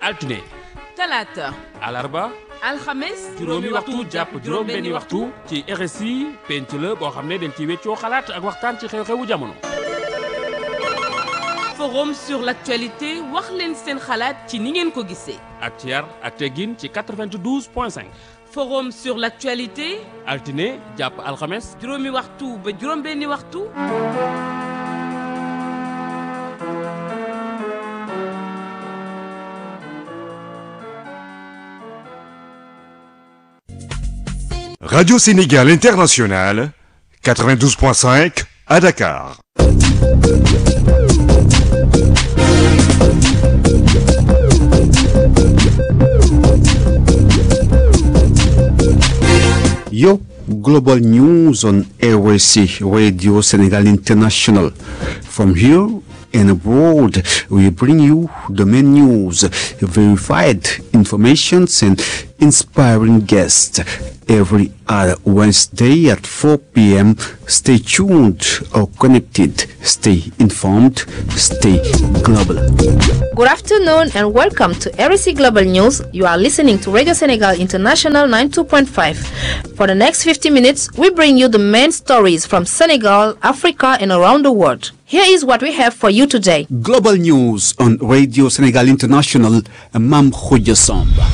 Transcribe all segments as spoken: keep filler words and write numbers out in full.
altine talaata alarba alxames juróomi waxtu jàpp juróom benni waxtu ci R S I penc la boo xam ne dañ ci weccoo xalaat ak waxtaan ci xew-xewu jamono. forum sur l'actualité wax leen seen xalaat ci ni ngeen ko gisee. ak ci yar ak teggin ci quatre-vingt-douze point cinq. forum sur l'actualité. altine jàpp alxames. juróomi waxtu ba juróom benni waxtu. Radio Sénégal International, quatre-vingt-douze point cinq à Dakar. Yo, Global News on R S I, Radio Sénégal International. From here and abroad, we bring you the main news, verified information and inspiring guests every other Wednesday at four p.m. Stay tuned or connected. Stay informed. Stay global. Good afternoon and welcome to R S I Global News. You are listening to Radio Senegal International ninety-two point five. For the next fifty minutes, we bring you the main stories from Senegal, Africa, and around the world. Here is what we have for you today. Global News on Radio Senegal International, Mam Khoudia Samba.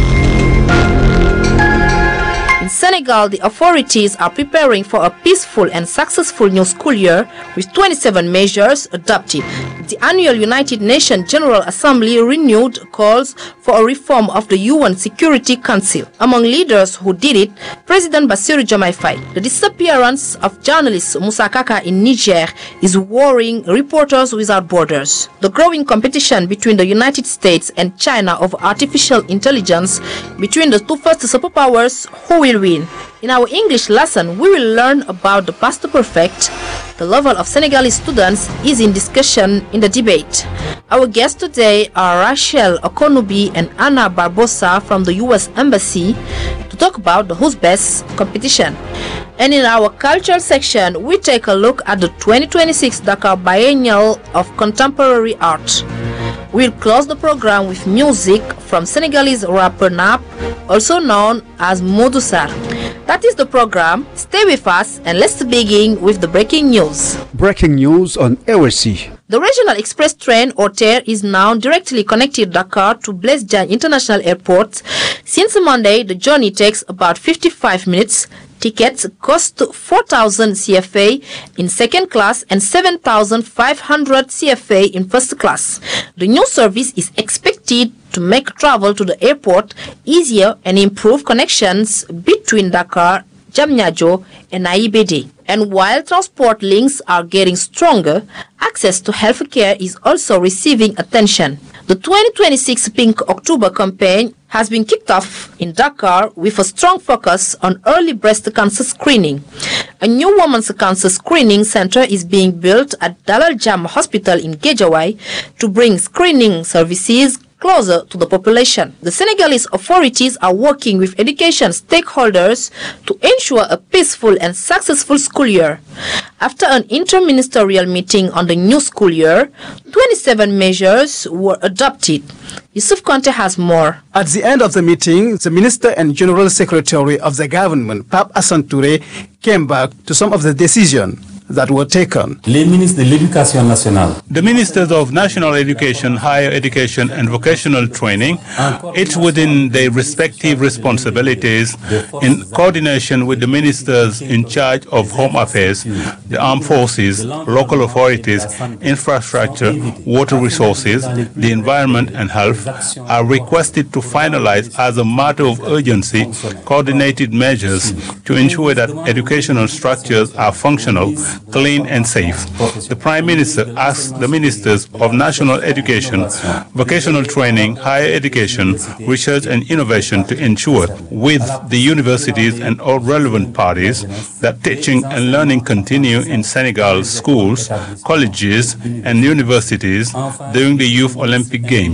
In Senegal, the authorities are preparing for a peaceful and successful new school year with twenty-seven measures adopted. The annual United Nations General Assembly renewed calls for a reform of the U N Security Council. Among leaders who did it, President Bassirou Diomaye Faye. The disappearance of journalist Moussa Kaka in Niger is worrying Reporters Without Borders. The growing competition between the United States and China over artificial intelligence between the two first superpowers, who will win? In our English lesson, we will learn about the past perfect. The level of Senegalese students is in discussion in the debate. Our guests today are Rachel Okonubi and Anna Barbosa from the U S Embassy to talk about the Who's Best competition. And in our culture section, we take a look at the twenty twenty-six Dakar Biennial of Contemporary Art. We'll close the program with music from Senegalese rapper Nap, also known as Modou Sarr. That is the program. Stay with us and let's begin with the breaking news. Breaking news on R S I. The regional express train or T E R is now directly connected Dakar to Blaise Diagne International Airport. Since Monday, the journey takes about fifty-five minutes. Tickets cost four thousand C F A in second class and seven thousand five hundred C F A in first class. The new service is expected to make travel to the airport easier and improve connections between Dakar, Diamniadio, and A I B D. And while transport links are getting stronger, access to healthcare is also receiving attention. The twenty twenty-six Pink October campaign has been kicked off in Dakar with a strong focus on early breast cancer screening. A new women's cancer screening center is being built at Dalal Jam Hospital in Guédiawaye to bring screening services closer to the population. The Senegalese authorities are working with education stakeholders to ensure a peaceful and successful school year. After an interministerial meeting on the new school year, twenty-seven measures were adopted. Yusuf Conte has more. At the end of the meeting, the Minister and General Secretary of the government, Pape Assane Touré, came back to some of the decisions that were taken. Les ministres de l'Éducation nationale. The ministers of national education, higher education and vocational training, each within their respective responsibilities, in coordination with the ministers in charge of home affairs, the armed forces, local authorities, infrastructure, water resources, the environment and health, are requested to finalize as a matter of urgency coordinated measures to ensure that educational structures are functional, clean and safe. The Prime Minister asked the Ministers of National Education, Vocational Training, Higher Education, Research and Innovation to ensure, with the universities and all relevant parties, that teaching and learning continue in Senegal's schools, colleges and universities during the Youth Olympic Games.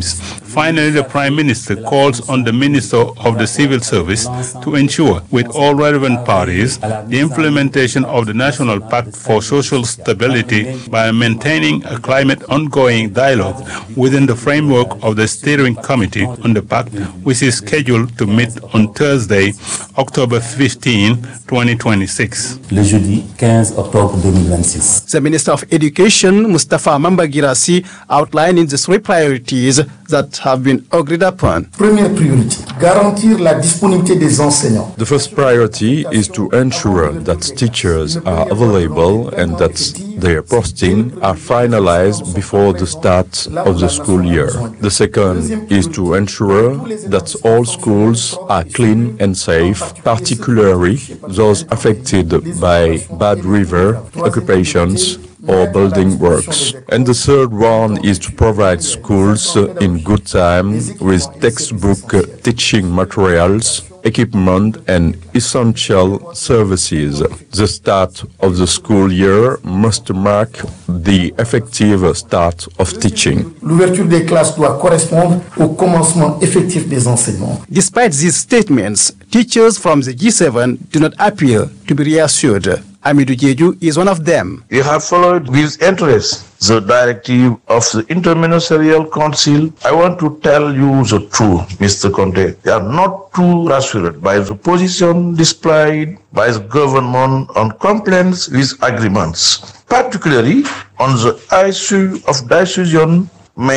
Finally, the Prime Minister calls on the Minister of the Civil Service to ensure, with all relevant parties, the implementation of the National Pact for Social Stability by maintaining a climate ongoing dialogue within the framework of the Steering Committee on the Pact, which is scheduled to meet on Thursday, October fifteenth, twenty twenty-six. Le jeudi quinze octobre deux mille vingt-six. The Minister of Education, Mustafa Mamba Girassi, outlining the three priorities that have been agreed upon. Première priorité, garantir la disponibilité des enseignants. The first priority is to ensure that teachers are available and that their posting are finalized before the start of the school year. The second is to ensure that all schools are clean and safe, particularly those affected by bad river occupations or building works. And the third one is to provide schools in good time with textbook teaching materials, equipment and essential services. The start of the school year must mark the effective start of teaching. L'ouverture des classes doit correspondre au commencement effectif des enseignements. Despite these statements, teachers from the G seven do not appear to be reassured. Amidou Jeju is one of them. We have followed with interest the directive of the Interministerial Council. I want to tell you the truth, Mister Conte. We are not too reassured by the position displayed by the government on complaints with agreements, particularly on the issue of decision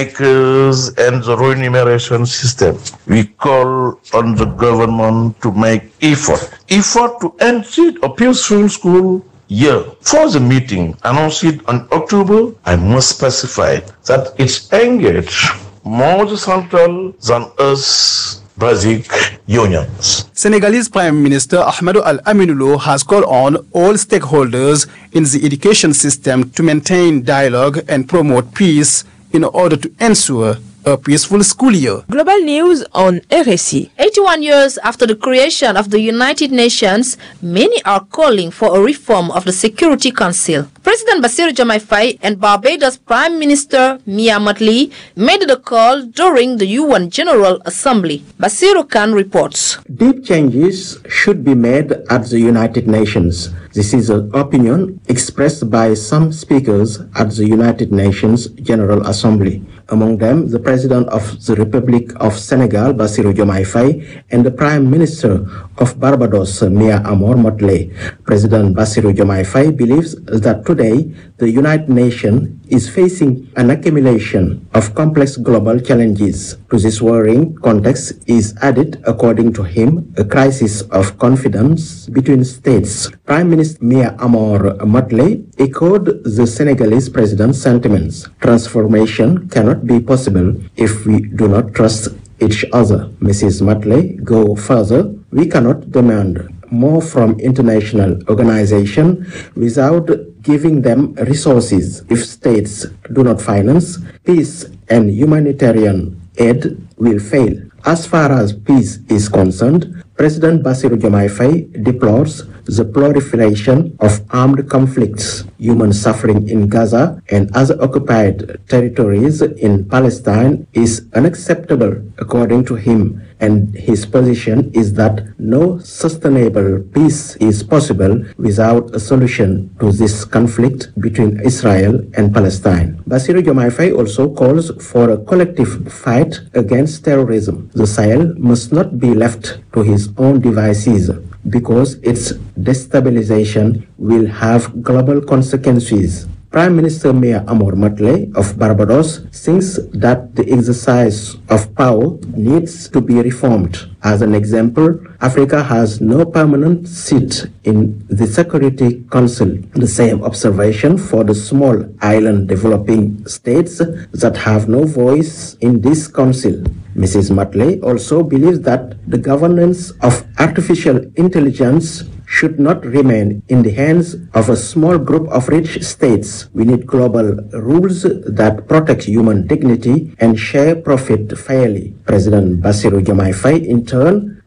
makers and the remuneration system. We call on the government to make effort, effort to ensure a peaceful school year. For the meeting announced on October, I must specify that it's engaged more the central than us basic unions. Senegalese Prime Minister Ahmadou Al-Aminou Lo has called on all stakeholders in the education system to maintain dialogue and promote peace in order to ensure a peaceful school year. Global News on R S I. eighty-one years after the creation of the United Nations, many are calling for a reform of the Security Council. President Bassirou Diomaye Faye and Barbados Prime Minister Mia Mottley made the call during the U N General Assembly. Bassirou Khan reports. Deep changes should be made at the United Nations. This is an opinion expressed by some speakers at the United Nations General Assembly. Among them, the President of the Republic of Senegal, Bassirou Diomaye Faye, and the Prime Minister of Barbados, Mia Amor Mottley. President Bassirou Diomaye Faye believes that today the United Nations is facing an accumulation of complex global challenges. To this worrying context is added, according to him, a crisis of confidence between states. Prime Minister Mia Amor Mottley echoed the Senegalese president's sentiments. Transformation cannot be possible if we do not trust each other. Missus Mottley go further. We cannot demand more from international organizations without giving them resources. If states do not finance, peace and humanitarian aid will fail. As far as peace is concerned, President Bassirou Diomaye Faye deplores the proliferation of armed conflicts, human suffering in Gaza and other occupied territories in Palestine is unacceptable, according to him, and his position is that no sustainable peace is possible without a solution to this conflict between Israel and Palestine. Bassirou Diomaye Faye also calls for a collective fight against terrorism. The Sahel must not be left to his own devices, because its destabilization will have global consequences. Prime Minister Mia Amor Mottley of Barbados thinks that the exercise of power needs to be reformed. As an example, Africa has no permanent seat in the Security Council. The same observation for the small island developing states that have no voice in this council. Missus Mottley also believes that the governance of artificial intelligence should not remain in the hands of a small group of rich states. We need global rules that protect human dignity and share profit fairly. President Bassirou Diomaye Faye, in turn,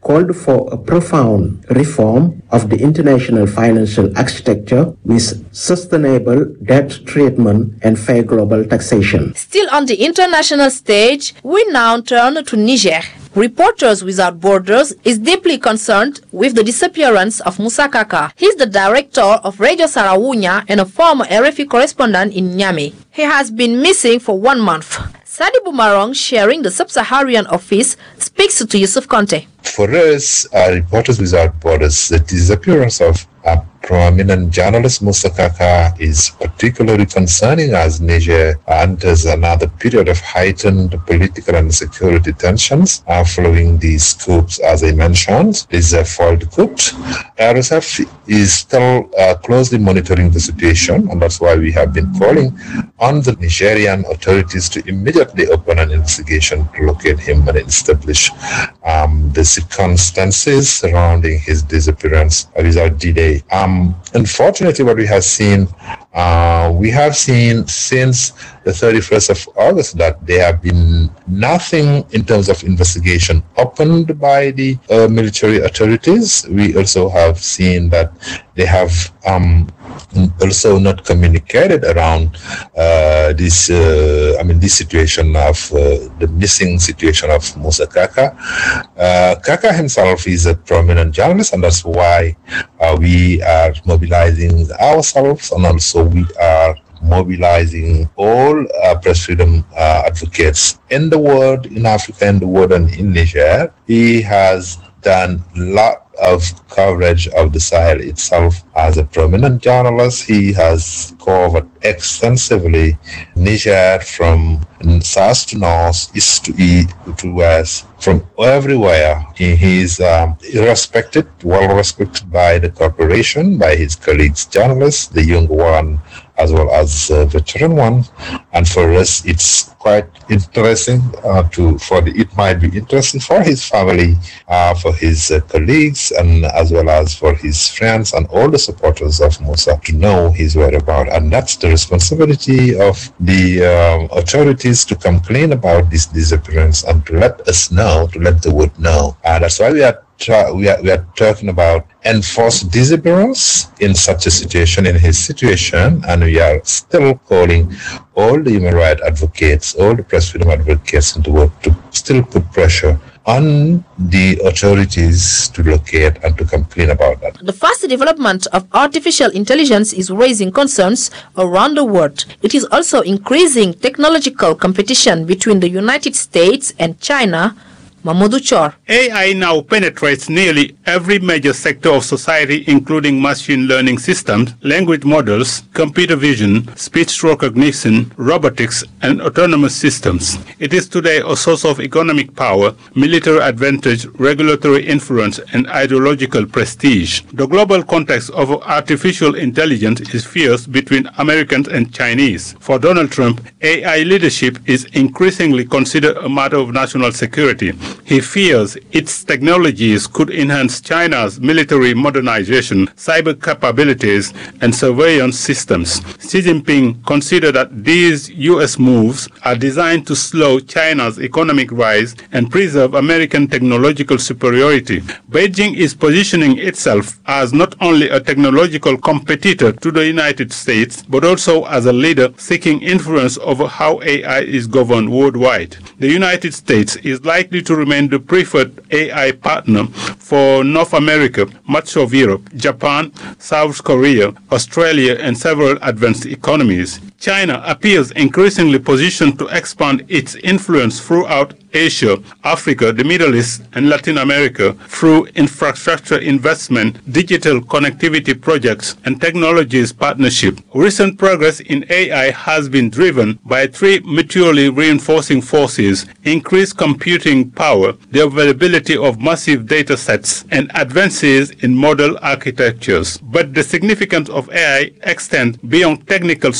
called for a profound reform of the international financial architecture with sustainable debt treatment and fair global taxation. Still on the international stage, we now turn to Niger. Reporters Without Borders is deeply concerned with the disappearance of Musa Kaka. He is the director of Radio Sarawunya and a former R F I correspondent in Niamey. He has been missing for one month. Sadi Bumarong, sharing the Sub-Saharan office, speaks to Yusuf Conte. For us, uh, Reporters Without Borders, the disappearance of a prominent journalist, Musa Kaka, is particularly concerning as Niger enters another period of heightened political and security tensions uh, following these coups, as I mentioned. This is a failed coup. R S F is still uh, closely monitoring the situation, and that's why we have been calling on the Nigerian authorities to immediately open an investigation to locate him and establish um, the circumstances surrounding his disappearance without delay. Um, unfortunately, what we have seen, uh, we have seen since the thirty-first of August that there have been nothing in terms of investigation opened by the uh, military authorities. We also have seen that they have um, also not communicated around uh, this, uh, I mean, this situation of uh, the missing situation of Musa Kaka. Uh, Kaka himself is a prominent journalist, and that's why uh, we are mobilizing ourselves, and also we are mobilizing all uh, press freedom uh, advocates in the world, in Africa, in the world, and in Niger. He has done a lot of coverage of the Sahel itself as a prominent journalist. He has covered extensively Niger from south to north, east to east to west, from everywhere. He is um, respected, well respected by the corporation, by his colleagues, journalists, the young one as well as the veteran one. And for us, it's quite interesting uh, to for the, it might be interesting for his family, uh, for his uh, colleagues, and as well as for his friends and all the supporters of Musa to know his whereabouts. And that's the responsibility of the um, authorities to come clean about this disappearance and to let us know, to let the world know. And that's why we are we are, we are talking about enforced disappearance in such a situation, in his situation, and we are still calling all the human rights advocates, all the press freedom advocates in the world to still put pressure on the authorities to locate and to complain about that. The fast development of artificial intelligence is raising concerns around the world. It is also increasing technological competition between the United States and China. Mamadou Chor. A I now penetrates nearly every major sector of society, including machine learning systems, language models, computer vision, speech recognition, robotics, and autonomous systems. It is today a source of economic power, military advantage, regulatory influence, and ideological prestige. The global context of artificial intelligence is fierce between Americans and Chinese. For Donald Trump, A I leadership is increasingly considered a matter of national security. He fears its technologies could enhance China's military modernization, cyber capabilities, and surveillance systems. Xi Jinping considered that these U S moves are designed to slow China's economic rise and preserve American technological superiority. Beijing is positioning itself as not only a technological competitor to the United States, but also as a leader seeking influence over how A I is governed worldwide. The United States is likely to remain the preferred A I partner for North America, much of Europe, Japan, South Korea, Australia, and several advanced economies. China appears increasingly positioned to expand its influence throughout Asia, Africa, the Middle East, and Latin America through infrastructure investment, digital connectivity projects, and technologies partnership. Recent progress in A I has been driven by three mutually reinforcing forces: increased computing power, the availability of massive data sets, and advances in model architectures. But the significance of A I extends beyond technical sophistication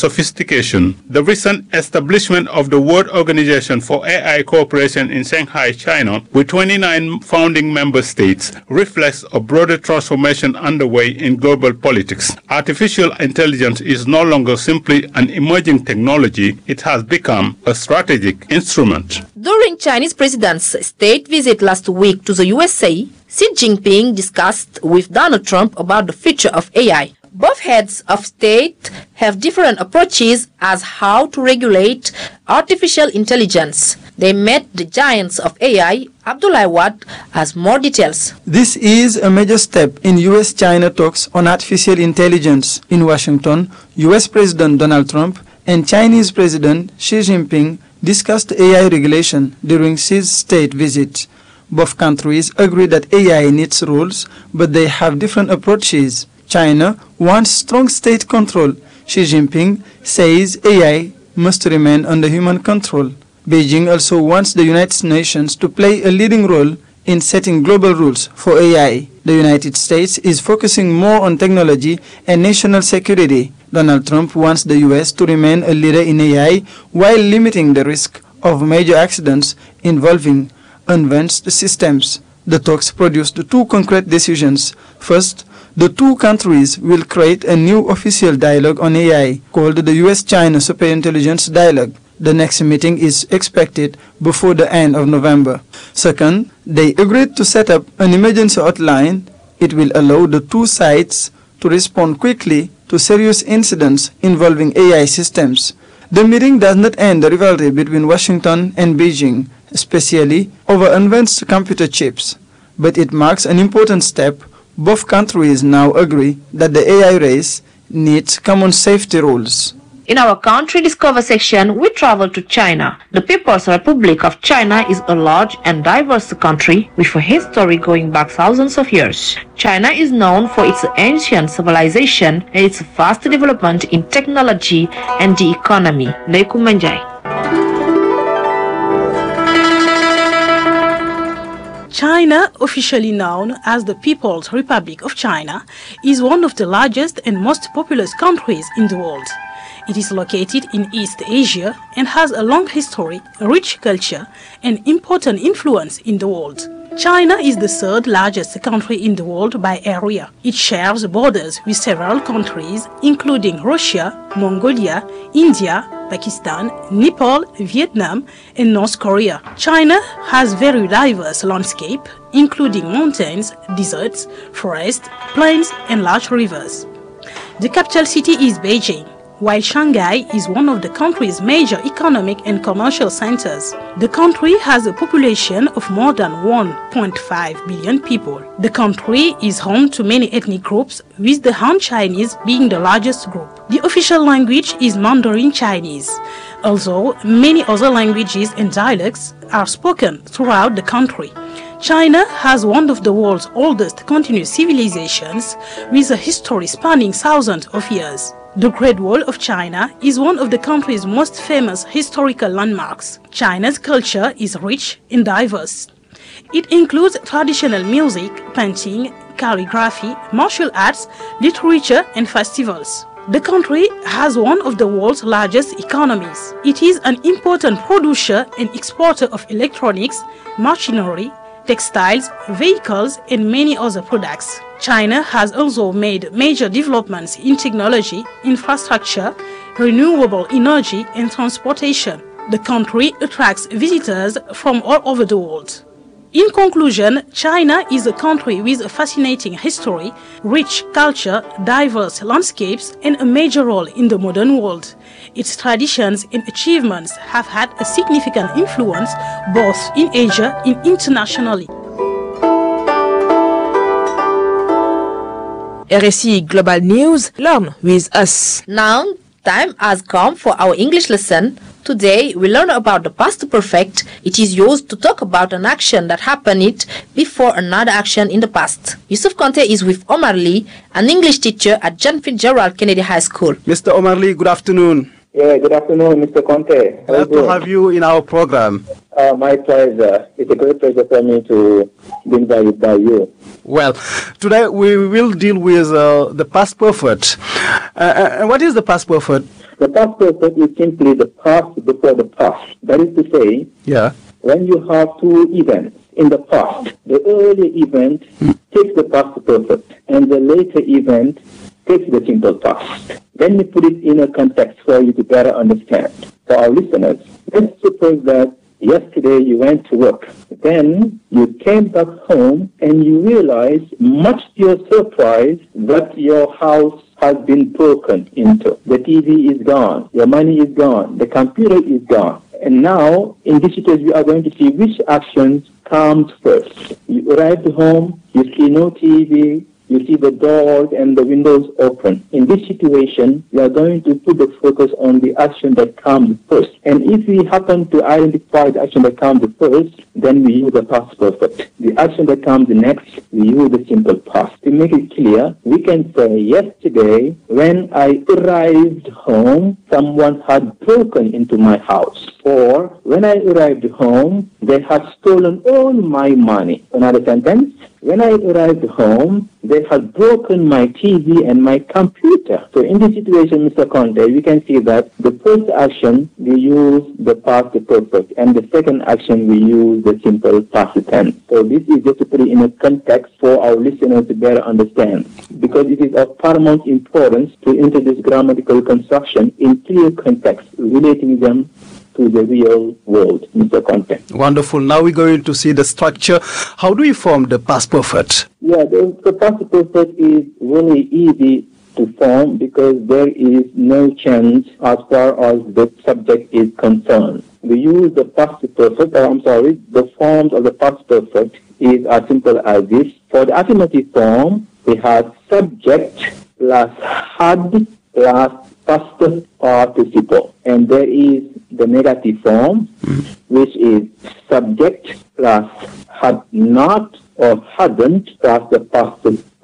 application. The recent establishment of the World Organization for A I Cooperation in Shanghai, China, with twenty-nine founding member states, reflects a broader transformation underway in global politics. Artificial intelligence is no longer simply an emerging technology, it has become a strategic instrument. During Chinese president's state visit last week to the U S A, Xi Jinping discussed with Donald Trump about the future of A I. Both heads of state have different approaches as how to regulate artificial intelligence. They met the giants of A I. Abdoulaye Wade has more details. This is a major step in U S China talks on artificial intelligence. In Washington, U S President Donald Trump and Chinese President Xi Jinping discussed A I regulation during Xi's state visit. Both countries agree that A I needs rules, but they have different approaches. China wants strong state control. Xi Jinping says A I must remain under human control. Beijing also wants the United Nations to play a leading role in setting global rules for A I. The United States is focusing more on technology and national security. Donald Trump wants the U S to remain a leader in A I while limiting the risk of major accidents involving advanced systems. The talks produced two concrete decisions. First, the two countries will create a new official dialogue on A I called the U S China Superintelligence Dialogue. The next meeting is expected before the end of November. Second, they agreed to set up an emergency hotline. It will allow the two sides to respond quickly to serious incidents involving A I systems. The meeting does not end the rivalry between Washington and Beijing, especially over advanced computer chips, but it marks an important step. Both countries now agree that the A I race needs common safety rules. In our Country Discover section, we travel to China. The People's Republic of China is a large and diverse country with a history going back thousands of years. China is known for its ancient civilization and its fast development in technology and the economy. Neiku Manjai. China, officially known as the People's Republic of China, is one of the largest and most populous countries in the world. It is located in East Asia and has a long history, a rich culture, and important influence in the world. China is the third largest country in the world by area. It shares borders with several countries, including Russia, Mongolia, India, Pakistan, Nepal, Vietnam, and North Korea. China has very diverse landscape, including mountains, deserts, forests, plains, and large rivers. The capital city is Beijing, while Shanghai is one of the country's major economic and commercial centers. The country has a population of more than one point five billion people. The country is home to many ethnic groups, with the Han Chinese being the largest group. The official language is Mandarin Chinese, although many other languages and dialects are spoken throughout the country. China has one of the world's oldest continuous civilizations, with a history spanning thousands of years. The Great Wall of China is one of the country's most famous historical landmarks. China's culture is rich and diverse. It includes traditional music, painting, calligraphy, martial arts, literature, and festivals. The country has one of the world's largest economies. It is an important producer and exporter of electronics, machinery, textiles, vehicles, and many other products. China has also made major developments in technology, infrastructure, renewable energy, and transportation. The country attracts visitors from all over the world. In conclusion, China is a country with a fascinating history, rich culture, diverse landscapes, and a major role in the modern world. Its traditions and achievements have had a significant influence both in Asia and internationally. R S I Global News, learn with us. Now, time has come for our English lesson. Today, we learn about the past perfect. It is used to talk about an action that happened before another action in the past. Yusuf Conte is with Omar Lee, an English teacher at John Fitzgerald Kennedy High School. Mister Omar Lee, good afternoon. Yeah, good afternoon, Mister Conte. How Glad to have you in our program. Uh, my pleasure. It's a great pleasure for me to be invited by you. Well, today we will deal with uh, the past perfect. Uh, and what is the past perfect? The past perfect is simply the past before the past. That is to say, yeah. when you have two events in the past, the earlier event takes the past perfect, and the later event takes the simple past. Let me put it in a context for you to better understand. For our listeners, let's suppose that yesterday you went to work. Then you came back home and you realized, much to your surprise, that your house has been broken into. The T V is gone. Your money is gone. The computer is gone. And now, in this situation, we are going to see which actions comes first. You arrive home, you see no T V, you see the doors and the windows open. In this situation, we are going to put the focus on the action that comes first. And if we happen to identify the action that comes first, then we use the past perfect. The action that comes next, we use the simple past. To make it clear, we can say, yesterday, when I arrived home, someone had broken into my house. Or, when I arrived home, they had stolen all my money. Another sentence, when I arrived home, they had broken my T V and my computer. So in this situation, Mister Conte, we can see that the first action, we use the past perfect, and the second action, we use the simple past tense. So this is just to put it in a context for our listeners to better understand, because it is of paramount importance to introduce grammatical construction in clear context, relating them to the real world, Mister Conte. Wonderful. Now we're going to see the structure. How do we form the past perfect? Yeah, the, the past perfect is really easy to form because there is no change as far as the subject is concerned. We use the past perfect, or I'm sorry, the forms of the past perfect is as simple as this. For the affirmative form, we have subject plus had plus past participle. And there is the negative form, which is subject plus had not or hadn't plus the past